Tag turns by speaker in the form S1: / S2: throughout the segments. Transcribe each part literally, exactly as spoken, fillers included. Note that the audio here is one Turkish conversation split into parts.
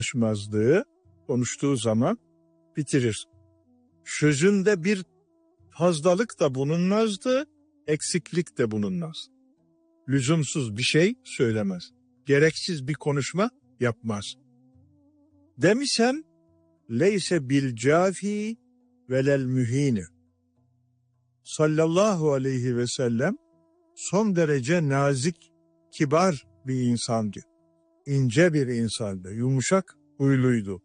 S1: konuşmazlığı, konuştuğu zaman bitirir. Sözünde bir fazlalık da bulunmazdı, eksiklik de bulunmaz. Lüzumsuz bir şey söylemez. Gereksiz bir konuşma yapmaz. Demişem, leyse bil cafi velel mühini. Sallallahu aleyhi ve sellem son derece nazik, kibar bir insandı. İnce bir insandı, yumuşak huyluydu.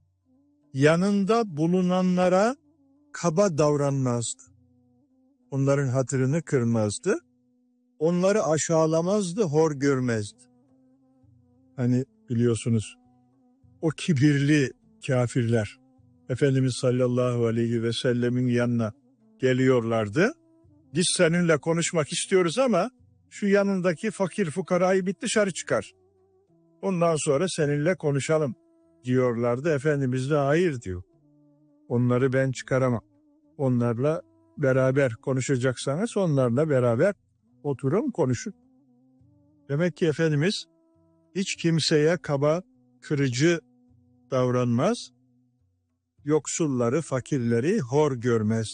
S1: Yanında bulunanlara kaba davranmazdı. Onların hatırını kırmazdı. Onları aşağılamazdı, hor görmezdi. Hani biliyorsunuz o kibirli kafirler Efendimiz sallallahu aleyhi ve sellemin yanına geliyorlardı. Biz seninle konuşmak istiyoruz ama şu yanındaki fakir fukarayı bir dışarı çıkar. Ondan sonra seninle konuşalım diyorlardı. Efendimiz de hayır diyor. Onları ben çıkaramam. Onlarla beraber konuşacaksanız onlarla beraber oturun konuşun. Demek ki Efendimiz hiç kimseye kaba, kırıcı davranmaz. Yoksulları, fakirleri hor görmez.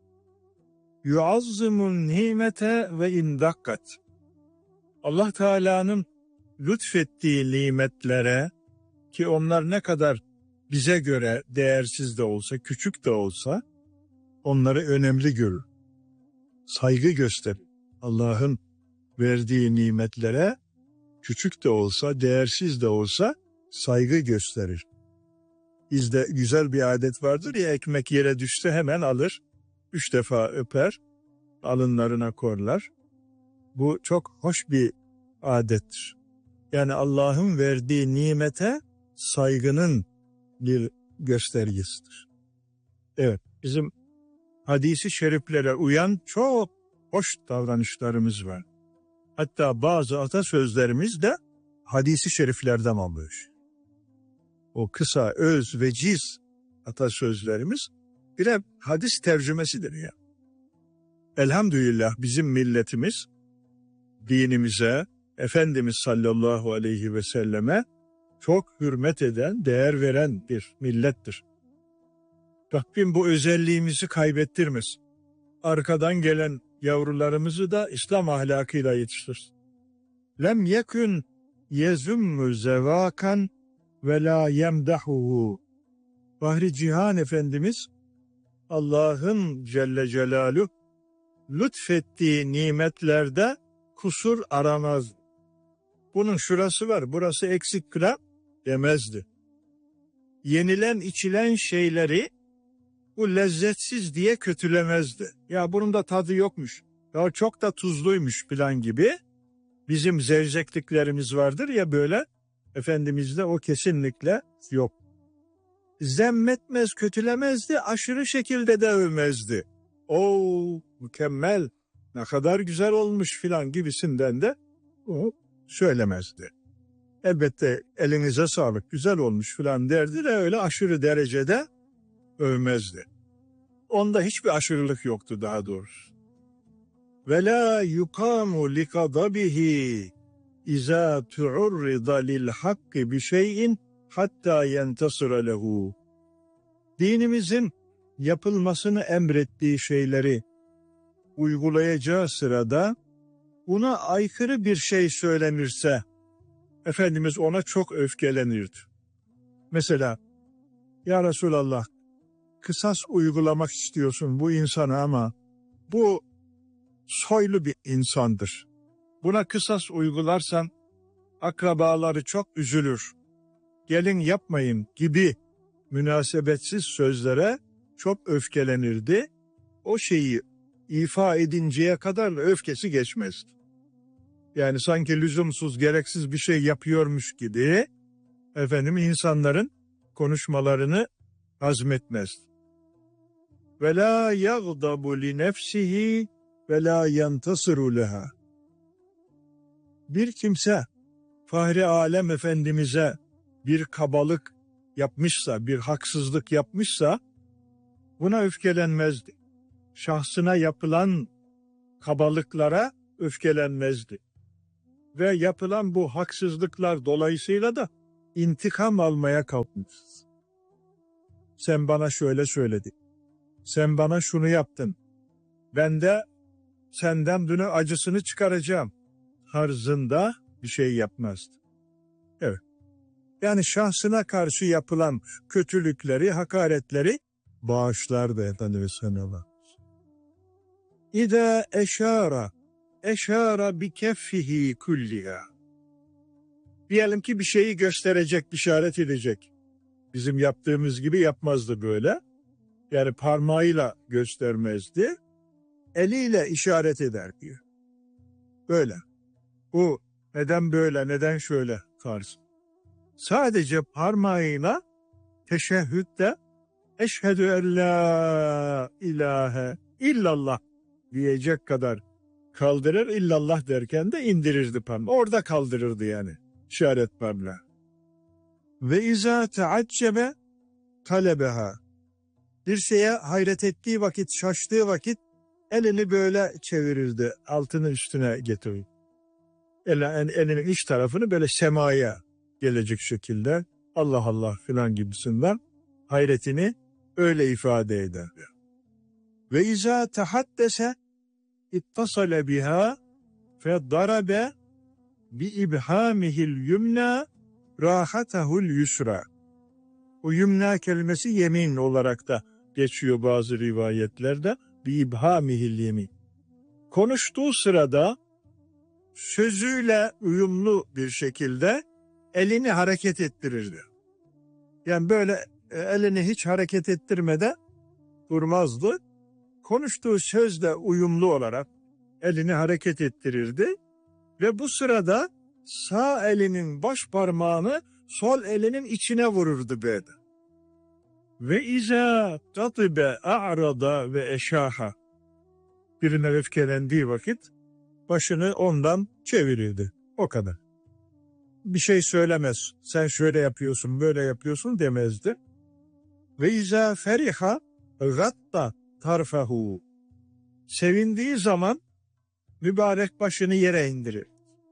S1: Yuazzimun nimete ve indakkat. Allah Teala'nın lütfettiği nimetlere, ki onlar ne kadar bize göre değersiz de olsa, küçük de olsa onları önemli görür. Saygı gösterir. Allah'ın verdiği nimetlere küçük de olsa, değersiz de olsa saygı gösterir. Bizde güzel bir adet vardır ya, ekmek yere düşse hemen alır, üç defa öper, alınlarına korlar. Bu çok hoş bir adettir. Yani Allah'ın verdiği nimete saygının bir göstergesidir. Evet, bizim hadisi şeriflere uyan çok hoş davranışlarımız var. Hatta bazı atasözlerimiz de hadisi şeriflerden almış. O kısa, öz, veciz atasözlerimiz birer hadis tercümesidir ya. Elhamdülillah bizim milletimiz dinimize, Efendimiz sallallahu aleyhi ve selleme çok hürmet eden, değer veren bir millettir. Rabbim bu özelliğimizi kaybettirmesin. Arkadan gelen yavrularımızı da İslam ahlakıyla yetiştirsin. Lem yekun yezummu zevakan ve la yemdahuhu. Fahri Cihan Efendimiz Allah'ın Celle Celaluhu lütfettiği nimetlerde kusur aramaz. Bunun şurası var, burası eksik kıra demezdi. Yenilen içilen şeyleri bu lezzetsiz diye kötülemezdi. Ya bunun da tadı yokmuş, ya çok da tuzluymuş falan gibi. Bizim zevzekliklerimiz vardır ya böyle, Efendimiz'de o kesinlikle yok. Zemmetmez, kötülemezdi, aşırı şekilde de övmezdi. Oo mükemmel, ne kadar güzel olmuş filan gibisinden de o söylemezdi. Elbette elinize sağlık, güzel olmuş filan derdi de öyle aşırı derecede övmezdi. Onda hiçbir aşırılık yoktu daha doğrusu. Ve la yukamu likadabihi iza tu'urrida lil hakki bi şeyin hatta yentasira lehu. Dinimizin yapılmasını emrettiği şeyleri uygulayacağı sırada buna aykırı bir şey söylenirse Efendimiz ona çok öfkelenirdi. Mesela ya Resulallah, kısas uygulamak istiyorsun bu insana ama bu soylu bir insandır. Buna kısas uygularsan akrabaları çok üzülür. Gelin yapmayın gibi münasebetsiz sözlere çok öfkelenirdi. O şeyi ifa edinceye kadar da öfkesi geçmezdi. Yani sanki lüzumsuz, gereksiz bir şey yapıyormuş gibi efendim insanların konuşmalarını hazmetmezdi. Ve la yagdabu li nefsihi ve la yentasiru leha. Bir kimse Fahri Alem Efendimiz'e bir kabalık yapmışsa, bir haksızlık yapmışsa buna öfkelenmezdi. Şahsına yapılan kabalıklara öfkelenmezdi. Ve yapılan bu haksızlıklar dolayısıyla da intikam almaya kalkmışız. Sen bana şöyle söyledin. Sen bana şunu yaptın. Ben de senden bunun acısını çıkaracağım tarzında bir şey yapmazdı. Evet. Yani şahsına karşı yapılan kötülükleri, hakaretleri bağışlardı Efendimiz sallallahu aleyhi ve sellem. İza eşara, eşara bi keffihi kulliha. Diyelim ki bir şeyi gösterecek, işaret edecek. Bizim yaptığımız gibi yapmazdı böyle. Yani parmağıyla göstermezdi. Eliyle işaret eder diyor. Böyle. Bu neden böyle, neden şöyle tarzı. Sadece parmağıyla teşehhütte eşhedü en la ilahe illallah diyecek kadar kaldırır, illallah derken de indirirdi parmağı. Orada kaldırırdı yani işaret parmağı. Ve izâ teaccebe talebeha. Bir şeye hayret ettiği vakit, şaştığı vakit elini böyle çevirirdi, altını üstüne getirir. El, elinin iç tarafını böyle semaya gelecek şekilde Allah Allah filan gibisinden hayretini öyle ifade eder. Ve izâ tehaddese ittasale biha fe darabe bi ibhamihil yumna rahatahul yusra. O yumna kelimesi yemin olarak da geçiyor bazı rivayetlerde. Bi ibhamihil yemin. Konuştuğu sırada sözüyle uyumlu bir şekilde elini hareket ettirirdi. Yani böyle elini hiç hareket ettirmeden durmazdı. Konuştuğu sözle uyumlu olarak elini hareket ettirirdi. Ve bu sırada sağ elinin baş parmağını sol elinin içine vururdu böyle. Ve izâ tatibe a'rada ve eşâha. Birine öfkelendiği vakit başını ondan çevirirdi. O kadar. Bir şey söylemez. Sen şöyle yapıyorsun, böyle yapıyorsun demezdi. Ve izâ feriha gatta tarfahu. Sevindiği zaman mübarek başını yere indirir.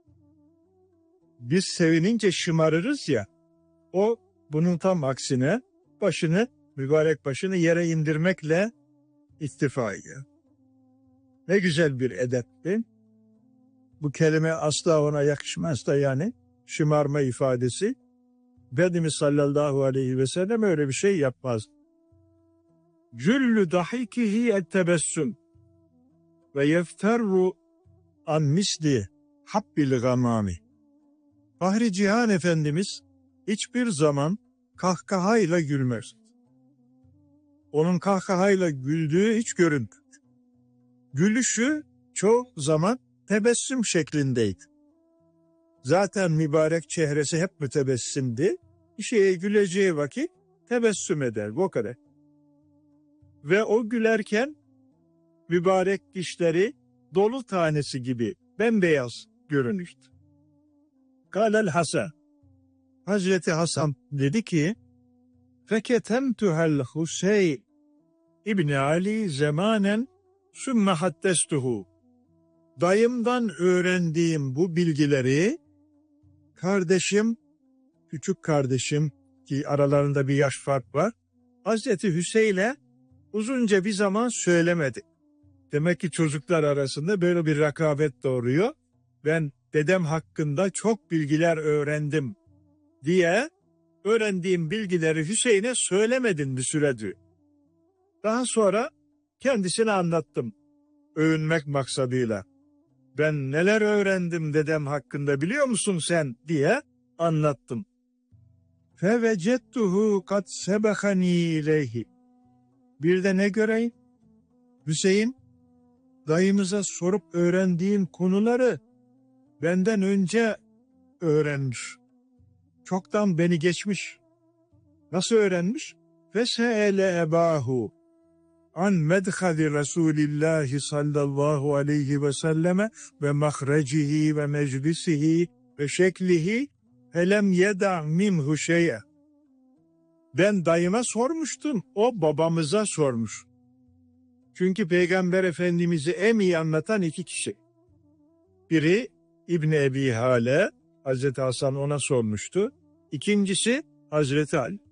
S1: Biz sevinince şımarırız ya, o bunun tam aksine başını, mübarek başını yere indirmekle iktifa ediyor. Ne güzel bir edepti. Bu kelime asla ona yakışmaz da yani şımarma ifadesi. Efendimiz sallallahu aleyhi ve sellem öyle bir şey yapmaz. Cüllü dahikihi ettebessüm ve yefterru an misli habbil gamami. Fahri Cihan Efendimiz hiçbir zaman kahkahayla gülmez. Onun kahkahayla güldüğü hiç görünmüyor. Gülüşü çoğu zaman tebessüm şeklindeydi. Zaten mübarek çehresi hep mütebessimdi. Bir şeye güleceği vakit tebessüm eder, o kadar. Ve o gülerken mübarek dişleri dolu tanesi gibi bembeyaz görünürdü. Kâlel Hasan. Hazreti Hasan dedi ki, feketemtuhel Hüseyin İbni Ali zemanen sümme haddestuhu. Dayımdan öğrendiğim bu bilgileri kardeşim, küçük kardeşim ki aralarında bir yaş fark var, Hazreti Hüseyin'e uzunca bir zaman söylemedi. Demek ki çocuklar arasında böyle bir rekabet doğuruyor. Ben dedem hakkında çok bilgiler öğrendim diye öğrendiğim bilgileri Hüseyin'e söylemedin bir süredir. Daha sonra kendisine anlattım övünmek maksadıyla. Ben neler öğrendim dedem hakkında biliyor musun sen diye anlattım. Fevecettuhu kad sebehani ileyhi. Bir de ne göreyim? Hüseyin dayımıza sorup öğrendiğin konuları benden önce öğrenmiş. Çoktan beni geçmiş. Nasıl öğrenmiş? Fese'ele ebahu an medhali Resulillahi sallallahu aleyhi ve selleme ve mahrecihi ve meclisihi ve şeklihi felem yeda minhu şeye. Ben dayıma sormuştum, o babamıza sormuş. Çünkü Peygamber Efendimiz'i en iyi anlatan iki kişi. Biri İbni Ebi Hale, Hazreti Hasan ona sormuştu. İkincisi Hazreti Ali.